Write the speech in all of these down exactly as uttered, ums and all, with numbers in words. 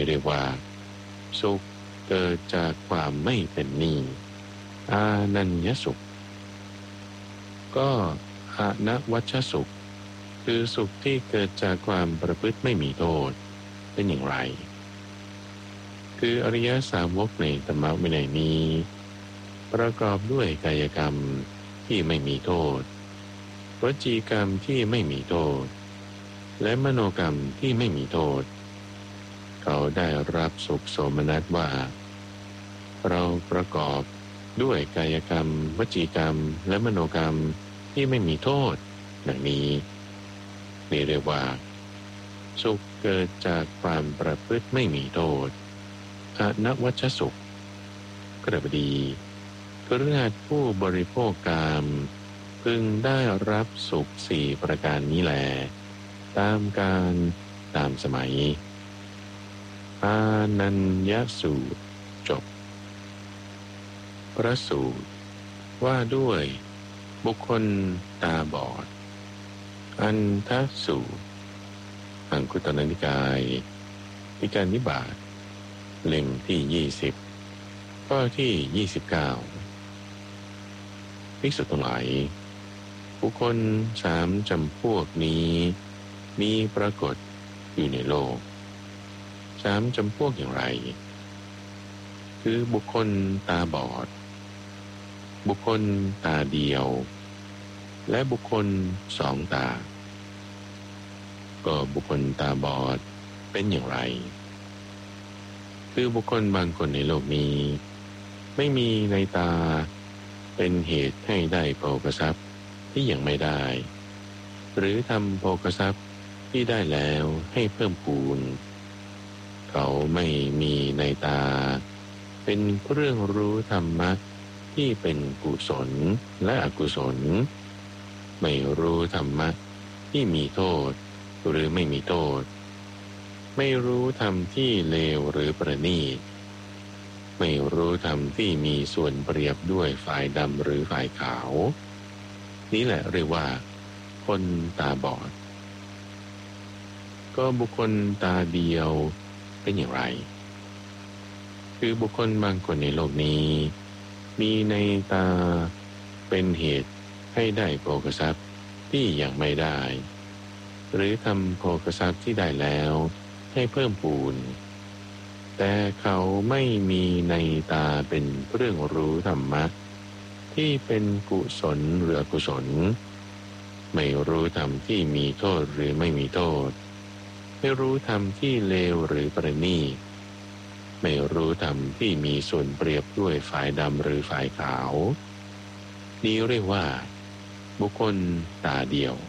เรียกว่าสุขเกิดจากความไม่เป็นหนี้อานัญญสุขก็อนัวัชสุขคือสุขที่เกิดจากความประพฤติไม่มีโทษเป็นอย่างไรคืออริยสาวกในธรรมวินัยนี้ประกอบด้วยกายกรรมที่ไม่มีโทษวจีกรรมที่ไม่มีโทษและมโนกรรมที่ไม่มีโทษเขาได้รับสุขโสมนัสว่าเราประกอบด้วยกายกรรมวจีกรรมและมโนกรรมที่ไม่มีโทษดังนี้นี่เรียกว่าสุขเกิดจากความประพฤติไม่มีโทษอนัวัชสุขกระบดีคฤหัสถ์ผู้บริโภคกามพึงได้รับสุขสี่ประการนี้แลตามการตามสมัยอานัญญสูตรจบพระสูตรว่าด้วยบุคคลตาบอดอันทสูตรอังคุตรนิกายนิกายนิบาตเล่มที่ยี่สิบข้อที่ยี่สิบเก้าภิกษุทั้งหลายบุคคลสามจำพวกนี้มีปรากฏอยู่ในโลกสามจำพวกอย่างไรคือบุคคลตาบอดบุคคลตาเดียวและบุคคลสองตาก็บุคคลตาบอดเป็นอย่างไรคือบุคคลบางคนในโลกนี้ไม่มีในตาเป็นเหตุให้ได้โภคทรัพย์ที่ยังไม่ได้หรือทำโภคทรัพย์ที่ได้แล้วให้เพิ่มพูนเขาไม่มีในตาเป็นเรื่องรู้ธรรมะที่เป็นกุศลและอกุศลไม่รู้ธรรมะที่มีโทษหรือไม่มีโทษไม่รู้ธรรมที่เลวหรือประณีตไม่รู้ธรรมที่มีส่วนเปรียบด้วยฝ่ายดำหรือฝ่ายขาวนี่แหละเรียกว่าคนตาบอดก็บุคคลตาเดียวเป็นอย่างไรคือบุคคลบางคนในโลกนี้มีในตาเป็นเหตุให้ได้โภคทรัพย์ที่ยังไม่ได้หรือทำโภคทรัพย์ที่ได้แล้วให้เพิ่มพูนแต่เขาไม่มีในตาเป็นเรื่องรู้ธรรมะที่เป็นกุศลหรืออกุศลไม่รู้ธรรมที่มีโทษหรือไม่มีโทษไม่รู้ธรรมที่เลวหรือประณีตไม่รู้ธรรมที่มีส่วนเปรียบด้วยฝ่ายดำหรือฝ่ายขาวนี้เรียกว่าบุคคลตาเดียว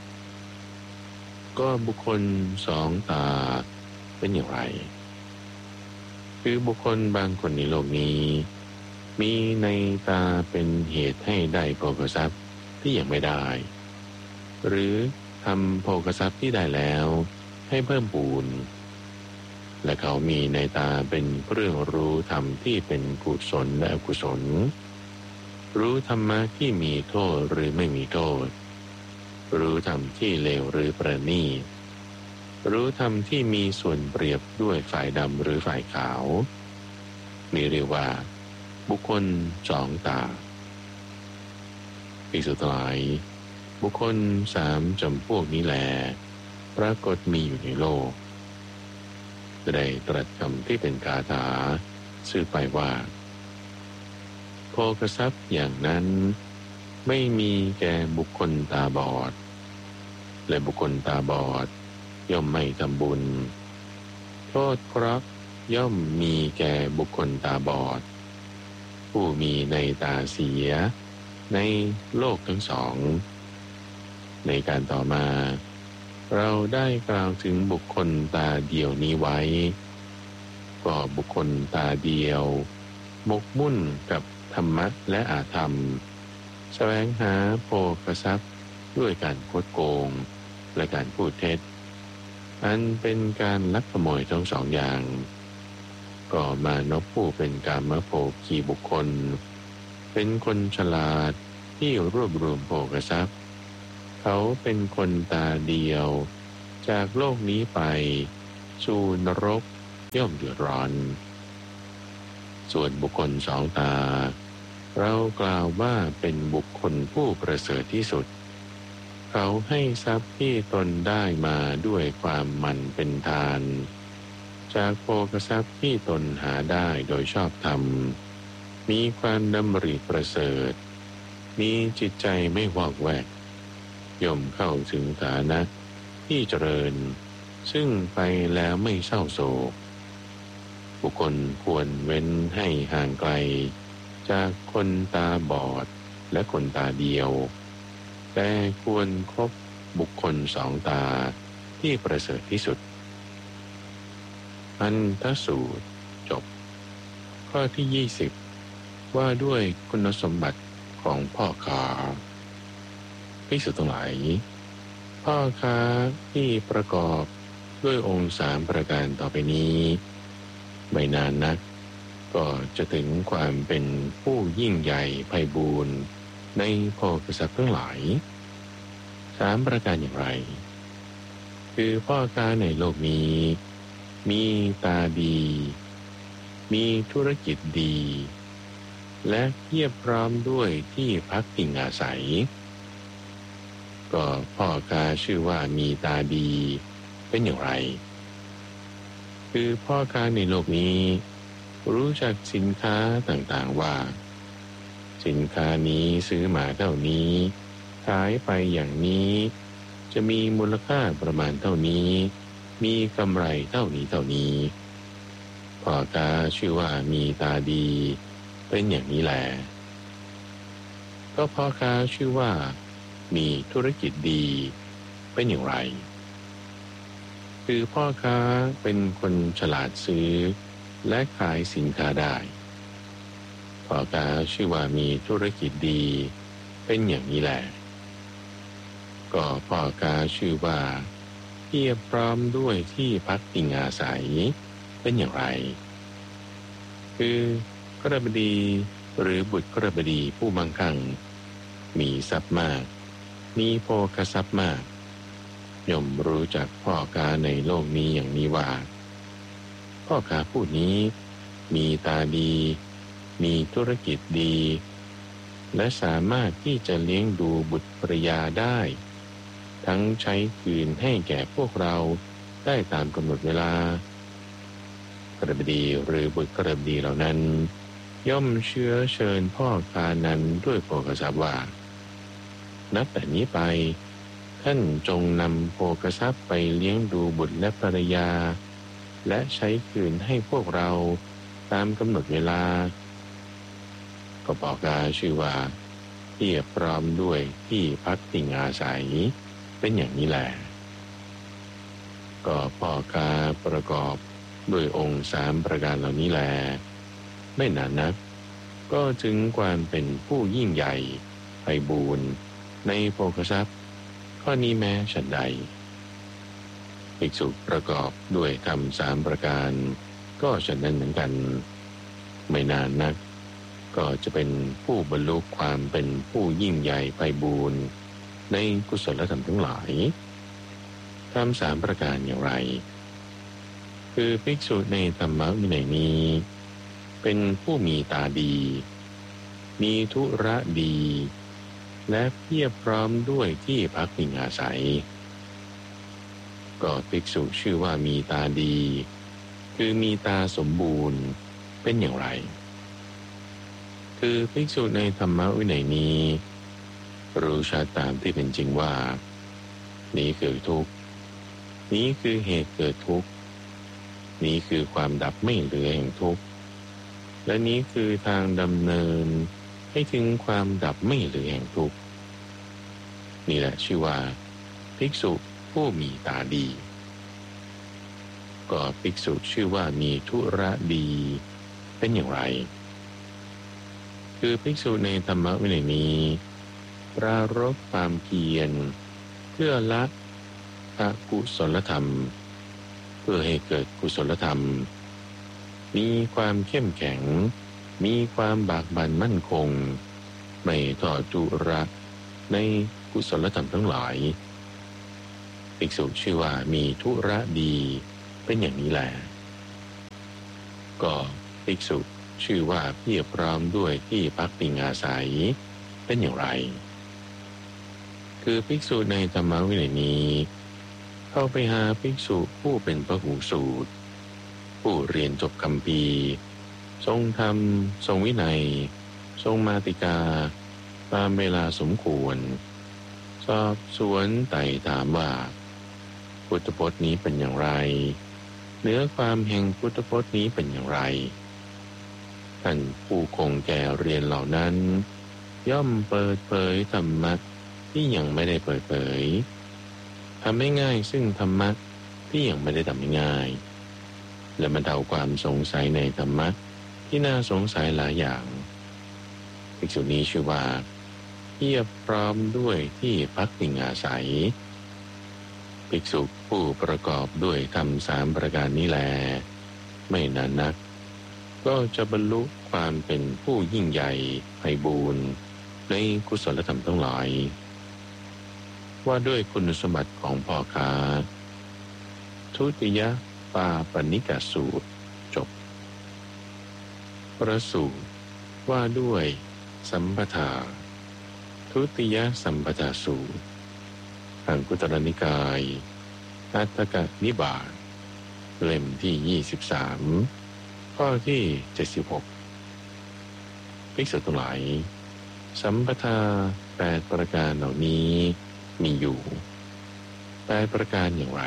ก็บุคคลสองตาเป็นอย่างไรคือบุคคลบางคนในโลกนี้มีในตาเป็นเหตุให้ได้โภคทรัพย์ที่ยังไม่ได้หรือทำโภคทรัพย์ที่ได้แล้วให้เพิ่มพูนและเขามีในตาเป็นเรื่องรู้ธรรมที่เป็นกุศลและอกุศลรู้ธรรมะที่มีโทษหรือไม่มีโทษรู้ธรรมที่เลวหรือประณีตรู้ธรรมที่มีส่วนเปรียบด้วยฝ่ายดำหรือฝ่ายขาวนี่เรียกว่าบุคคลสองตาภิกษุทั้งหลายบุคคลสามจำพวกนี้แลปรากฏมีอยู่ในโลกจะได้ตรัสคำที่เป็นคาถาสื่อไปว่าโภคทรัพย์อย่างนั้นไม่มีแก่บุคคลตาบอดและบุคคลตาบอดย่อมไม่ทำบุญโทษเคราะห์ย่อมมีแก่บุคคลตาบอดผู้มีในตาเสียในโลกทั้งสองในการต่อมาเราได้กล่าวถึงบุคคลตาเดียวนี้ไว้ก็บุคคลตาเดียวหมกมุ่นกับธรรมะและอาธรรมแสวงหาโภคทรัพย์ด้วยการคดโกงและการพูดเท็จอันเป็นการลักขโมยทั้งสองอย่างก็มานพผู้เป็นกามโภคีบุคคลเป็นคนฉลาดที่รวบรวมโภคทรัพย์เขาเป็นคนตาเดียวจากโลกนี้ไปสู่นรกย่อมเดือดร้อนส่วนบุคคลสองตาเรากล่าวว่าเป็นบุคคลผู้ประเสริฐที่สุดเขาให้ทรัพย์ที่ตนได้มาด้วยความมันเป็นทานจากโภคทรัพย์ที่ตนหาได้โดยชอบธรรมมีความดำริประเสริฐมีจิตใจไม่วอกแวกย่อมเข้าถึงฐานะที่เจริญซึ่งไปแล้วไม่เศร้าโศกบุคคลควรเว้นให้ห่างไกลจากคนตาบอดและคนตาเดียวแต่ควรคบบุคคลสองตาที่ประเสริฐที่สุดอันทสูตรจบข้อที่ยี่สิบว่าด้วยคุณสมบัติของพ่อค้าภิกษุทั้งหลายพ่อค้าที่ประกอบด้วยองค์สามประการต่อไปนี้ไม่นานนักก็จะถึงความเป็นผู้ยิ่งใหญ่ไพบูลย์ในโภคทรัพย์ทั้งหลายสามประการอย่างไรคือพ่อค้าในโลกนี้มีตาดีมีธุรกิจดีและเพียบพร้อมด้วยที่พักพิงอาศัยก็พ่อค้าชื่อว่ามีตาดีเป็นอย่างไรคือพ่อค้าในโลกนี้รู้จักสินค้าต่างๆว่าสินค้านี้ซื้อมาเท่านี้ขายไปอย่างนี้จะมีมูลค่าประมาณเท่านี้มีกำไรเท่านี้เท่านี้พ่อค้าชื่อว่ามีตาดีเป็นอย่างนี้แหละก็พ่อค้าชื่อว่ามีธุรกิจดีเป็นอย่างไรคือพ่อค้าเป็นคนฉลาดซื้อและขายสินค้าได้พ่อค้าชื่อว่ามีธุรกิจดีเป็นอย่างนี้แหละก็พ่อค้าชื่อว่าเพียบพร้อมด้วยที่พักพิงอาศัยเป็นอย่างไรคือกฤบดีหรือบุตรกฤบดีผู้มั่งคั่งมีทรัพย์มากมีโภคทรัพย์มากย่อมรู้จักพ่อค้าในโลกนี้อย่างนี้ว่าพ่อค้าผู้นี้มีตาดีมีธุรกิจดีและสามารถที่จะเลี้ยงดูบุตรภรยาได้ทั้งใช้คืนให้แก่พวกเราได้ตามกำหนดเวลากฤบดีหรือบุตรกฤบดีเหล่านั้นย่อมเชื้อเชิญพ่อค้านั้นด้วยโภคทรัพย์ว่านับแต่นี้ไปท่านจงนำโภคทรัพย์ไปเลี้ยงดูบุตรและภรรยาและใช้คืนให้พวกเราตามกำหนดเวลาก็พ่อค้าชื่อว่าเพียบพร้อมด้วยที่พักพิงอาศัยเป็นอย่างนี้แหละก็พ่อค้าประกอบด้วยองค์สามประการเหล่านี้แลไม่นานนักก็ถึงความเป็นผู้ยิ่งใหญ่ไพบูลย์ในโภคทรัพย์ข้อนี้แม้ฉันใดภิกษุประกอบด้วยธรรมสามประการก็ฉันนั้นเหมือนกันไม่นานนักก็จะเป็นผู้บรรลุความเป็นผู้ยิ่งใหญ่ไพบูลย์ในกุศลธรรมทั้งหลายธรรมสามประการอย่างไรคือภิกษุในธรรมวินัยนี้เป็นผู้มีตาดีมีธุระดีและเพียบพร้อมด้วยที่พักพิงอาศัยก็ภิกษุชื่อว่ามีตาดีคือมีตาสมบูรณ์เป็นอย่างไรคือภิกษุในธรรมวินัยนี้รู้ชัดตามที่เป็นจริงว่านี้คือทุกข์นี้คือเหตุเกิดทุกข์นี้คือความดับไม่เหลือแห่งทุกข์และนี้คือทางดำเนินให้ถึงความดับไม่เหลือแห่งทุกข์นี่แหละชื่อว่าภิกษุผู้มีตาดีก็ภิกษุชื่อว่ามีธุระดีเป็นอย่างไรคือภิกษุในธรรมวินัยนี้ปรารภความเพียรเพื่อละอกุศลธรรมเพื่อให้เกิดกุศลธรรมมีความเข้มแข็งมีความบากบั่นมั่นคงไม่ทอดทุรกในกุศลธรรมทั้งหลายภิกษุชื่อว่ามีธุระดีเป็นอย่างนี้แหละก็ภิกษุชื่อว่าเพียบพร้อมด้วยที่พักพิงอาศัยเป็นอย่างไรคือภิกษุในธรรมวินัยนี้เข้าไปหาภิกษุผู้เป็นพหูสูตรผู้เรียนจบคัมภีร์ทรงธรรมทรงวินัยทรงมาติกาตามเวลาสมควรสอบสวนไต่ถามว่าพุทธพจน์นี้เป็นอย่างไรเนื้อความแห่งพุทธพจน์นี้เป็นอย่างไรท่านผู้คงแก่เรียนเหล่านั้นย่อมเปิดเผยธรรมะที่ยังไม่ได้เปิดเผยทำให้ง่ายซึ่งธรรมะที่ยังไม่ได้ทำให้ง่ายและบรรเทาความสงสัยในธรรมะที่น่าสงสัยหลายอย่างภิกษุนี้ชื่อว่าเพียบพร้อมด้วยที่พักพิงอาศัยภิกษุผู้ประกอบด้วยธรรมสามประการนี้แลไม่นานนักก็จะบรรลุความเป็นผู้ยิ่งใหญ่ไพบูลย์ในกุศลธรรมทั้งหลายว่าด้วยคุณสมบัติของพ่อค้าทุติยปาปนิกสูตรจบประสูตรว่าด้วยสัมปทาทุติยสัมปทาสูตรอังคุตรนิกายอัตถกนิบาตเล่มที่ยี่สิบสามข้อที่เจ็ดสิบหกภิกษุทั้งหลายสัมปทาแปดประการเหล่านี้มีอยู่แปดประการอย่างไร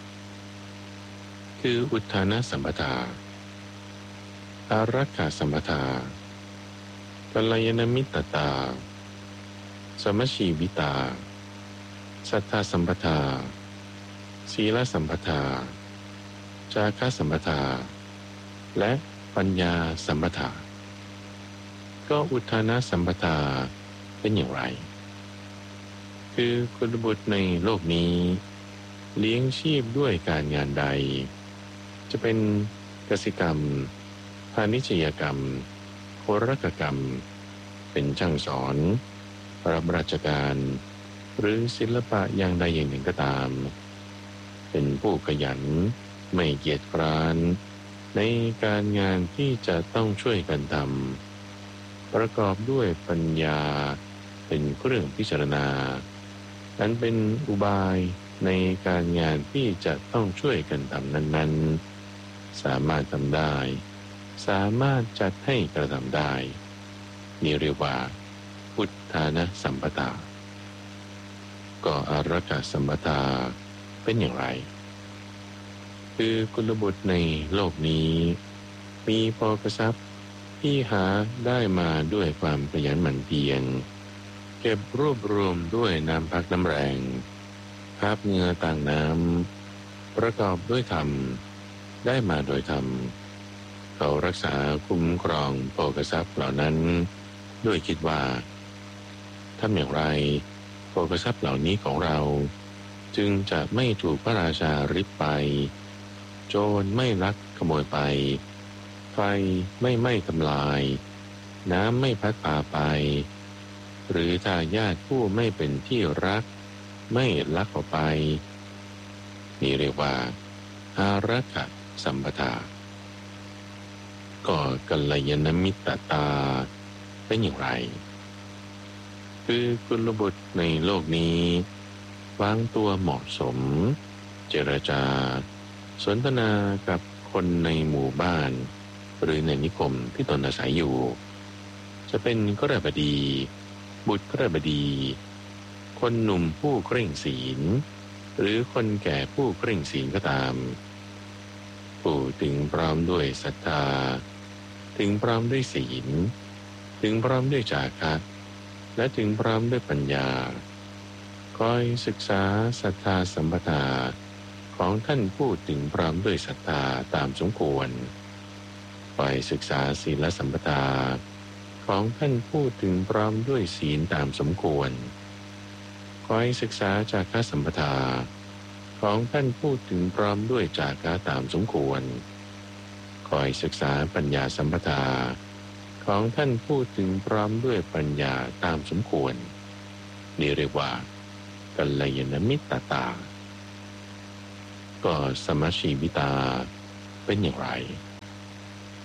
คืออุทธานสัมปทาอารักขาสัมปทากัลยาณมิตรตาสมชีวิตาสัทธาสัมปทาศีลสัมปทาจาคะสัมปทาและปัญญาสัมปทาก็อุทธานสัมปทาเป็นอย่างไรคือกุลบุตรในโลกนี้เลี้ยงชีพด้วยการงานใดจะเป็นกสิกรรมพาณิชยกรรมโหรกกรรมเป็นช่างสอนรับราชการหรือศิลปะอย่างใดอย่างหนึ่งก็ตามเป็นผู้ขยันไม่เกียจคร้านในการงานที่จะต้องช่วยกันทำประกอบด้วยปัญญาเป็นเครื่องพิจารณานั้นเป็นอุบายในการงานที่จะต้องช่วยกันทำนั้นๆสามารถทำได้สามารถจัดให้กระทำได้นี่เรียกว่าอุทธานสัมปทาก็อารักขาสัมปทาเป็นอย่างไรคือกุลบุตรในโลกนี้มีโภคทรัพย์ที่หาได้มาด้วยความขยันหมั่นเพียรเก็บรวบรวมด้วยน้ำพักน้ำแรงคาบเหงื่อต่างน้ำประกอบด้วยธรรมได้มาโดยธรรมเขารักษาคุ้มครองโภคทรัพย์เหล่านั้นด้วยคิดว่าทำอย่างไรโภคทรัพย์เหล่านี้ของเราจึงจะไม่ถูกพระราชาริบไปโจรไม่ลักขโมยไปไฟไม่ไหม้ทำลายน้ำไม่พัดพาไปหรือทายาทผู้ไม่เป็นที่รักไม่ลักออกไปนี่เรียกว่าอารักขาสัมปทาก็กัลยาณมิตรตาเป็นอย่างไรคือกุลบุตรในโลกนี้วางตัวเหมาะสมเจรจาสนทนากับคนในหมู่บ้านหรือในนิคมที่ตนอาศัยอยู่จะเป็นกฤบดีบุตรกฤบดีคนหนุ่มผู้เคร่งศีลหรือคนแก่ผู้เคร่งศีลก็ตามผู้ถึงพร้อมด้วยศรัทธาถึงพร้อมด้วยศีลถึงพร้อมด้วยจาคะและถึงพร้อมด้วยปัญญาคอยศึกษาศรัทธาสัมปทาของท่านผู้ถึงพร้อมด้วยศรัทธาตามสมควรคอยศึกษาศีลสัมปทาของท่านผู้ถึงพร้อมด้วยศีลตามสมควรคอยศึกษาจาคะสัมปทาของท่านผู้ถึงพร้อมด้วยจาคะตามสมควรคอยศึกษาปัญญาสัมปทาของท่านผู้ถึงพร้อมด้วยปัญญาตามสมควรนี่เรียกว่ากัลยาณมิตรตาก็สมชีวิตาเป็นอย่างไร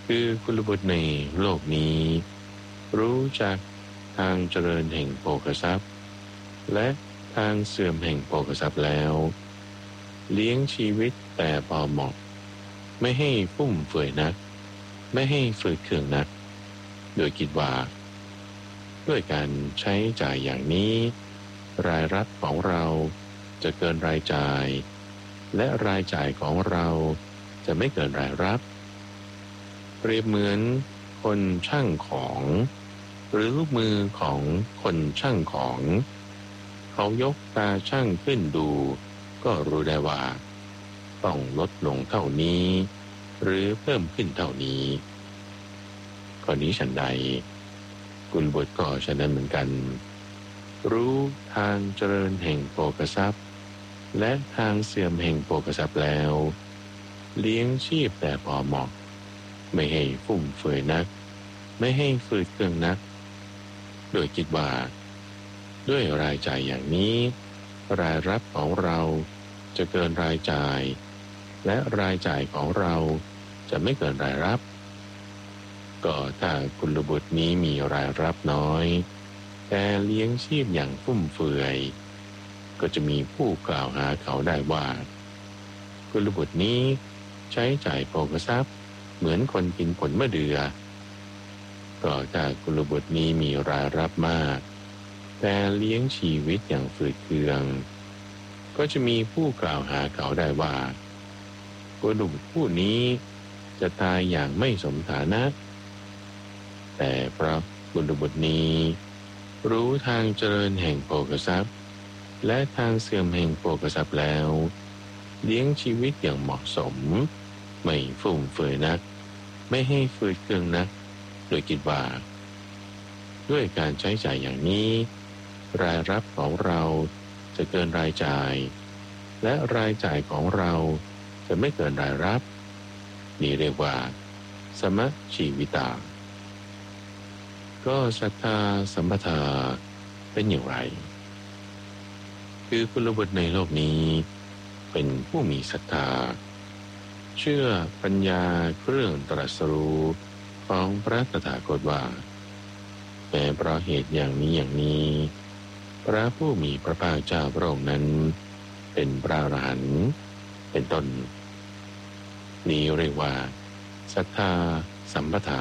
คือกุลบุตรในโลกนี้รู้จักทางเจริญแห่งโภคทรัพย์และทางเสื่อมแห่งโภคทรัพย์แล้วเลี้ยงชีวิตแต่พอเหมาะไม่ให้ฟุ่มเฟือยนักไม่ให้ฝืดเคืองนักโดยคิดว่าด้วยการใช้จ่ายอย่างนี้รายรับของเราจะเกินรายจ่ายและรายจ่ายของเราจะไม่เกินรายรับเปรียบเหมือนคนช่างของหรือลูกมือของคนช่างของเขายกตาช่างขึ้นดูก็รู้ได้ว่าต้องลดลงเท่านี้หรือเพิ่มขึ้นเท่านี้ข้อนี้ฉันใดกุลบุตรก็ฉะนั้นเหมือนกันรู้ทางเจริญแห่งโภคทรัพย์และทางเสื่อมแห่งโภคทรัพย์แล้วเลี้ยงชีพแต่พอเหมาะไม่ให้ฟุ่มเฟือยนักไม่ให้ฝืดเคืองนักโดยคิดว่าด้วยรายจ่ายอย่างนี้รายรับของเราจะเกินรายจ่ายและรายจ่ายของเราจะไม่เกินรายรับก็ถ้ากุลบุตรนี้มีรายรับน้อยแต่เลี้ยงชีพอย่างฟุ่มเฟือยก็จะมีผู้กล่าวหาเขาได้ว่ากุลบุตรนี้ใช้จ่ายโภคทรัพย์เหมือนคนกินผลมะเดื่อก็ถ้ากุลบุตรนี้มีรายรับมากแต่เลี้ยงชีวิตอย่างฝืดเคืองก็จะมีผู้กล่าวหาเขาได้ว่ากุลบุตรผู้นี้จะตายอย่างไม่สมฐานะแต่เพราะกุลบุตรนี้รู้ทางเจริญแห่งโภคทรัพย์และทางเสื่อมแห่งโภคทรัพย์แล้วเลี้ยงชีวิตอย่างเหมาะสมไม่ฟุ่มเฟือยนักไม่ให้ฝืดเคืองนักโดยคิดว่าด้วยการใช้จ่ายอย่างนี้รายรับของเราจะเกินรายจ่ายและรายจ่ายของเราจะไม่เกินรายรับนี่เรียกว่าสมชีวิตาก็ศรัทธาสัมปทาเป็นอย่างไรคือกุลบุตรในโลกนี้เป็นผู้มีศรัทธาเชื่อปัญญาเครื่องตรัสรู้ของพระตถาคตว่าแม้เพราะเหตุอย่างนี้อย่างนี้พระผู้มีพระภาคเจ้าพระองค์นั้นเป็นพระอรหันต์เป็นต้นนี้เรียกว่าศรัทธาสัมปทา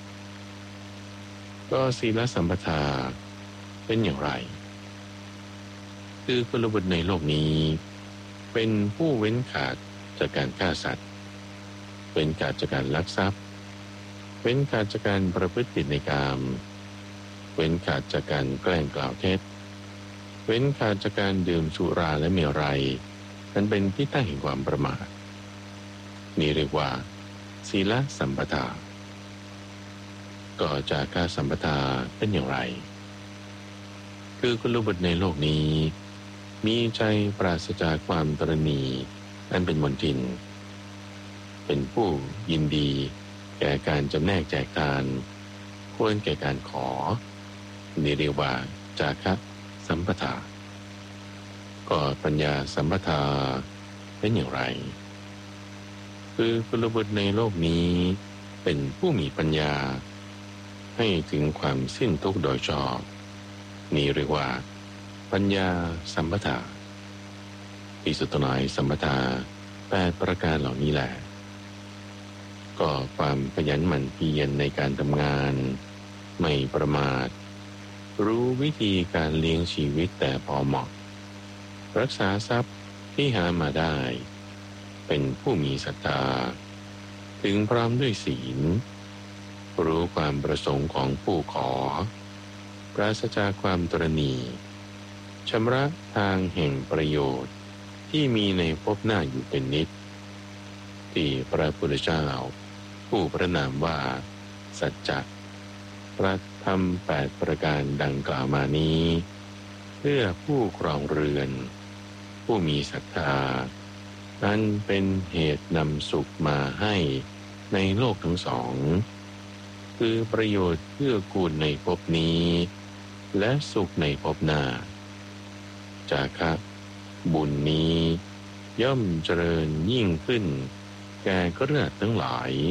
ก็ศีลสัมปทาเป็นอย่างไรคือกุลบุตรในโลกนี้เป็นผู้เว้นขาดจากการฆ่าสัตว์เว้นขาดจากการลักทรัพย์เว้นขาดจากการประพฤติผิดในกามเว้นขาดจากการแกล้งกล่าวเท็จเว้นขาดจากการดื่มสุราและเมรัยนั้นเป็นที่ตั้งแห่งความประมาทนี่เรียกว่าศีลสัมปทาก็จาคะสัมปทาเป็นอย่างไรคือกุลบุตรในโลกนี้มีใจปราศจากความตระหนี่อันเป็นมลทินเป็นผู้ยินดีแก่การจำแนกแจกทานควรแก่การขอนี่เรียกว่าจาคะสัมปทาก็ปัญญาสัมปทาเป็นอย่างไรคือกุลบุตรในโลกนี้เป็นผู้มีปัญญาให้ถึงความสิ้นทุกข์โดยชอบนี่เรียกว่าปัญญาสัมปทาที่สุดท้ายสัมปทาแปดประการเหล่านี้แหละก็ความขยันหมั่นเพียรในการทำงานไม่ประมาทรู้วิธีการเลี้ยงชีวิตแต่พอเหมาะรักษาทรัพย์ที่หามาได้เป็นผู้มีศรัทธาถึงพร้อมด้วยศีลรู้ความประสงค์ของผู้ขอปราศจากความตระหนี่ชำระทางแห่งประโยชน์ที่มีในภพหน้าอยู่เป็นนิจที่พระพุทธเจ้าผู้พระนามว่าสัจจะตรัสธรรมแปดประการดังกล่าวมานี้เพื่อผู้ครองเรือนผู้มีศรัทธานั้นเป็นเหตุนำสุขมาให้ในโลกทั้งสองคือประโยชน์เพื่อกูลในภพนี้และสุขในภพหน้าจาคะบุญนี้ย่อมเจริญยิ่งขึ้นแก่เครือทั้งหลาย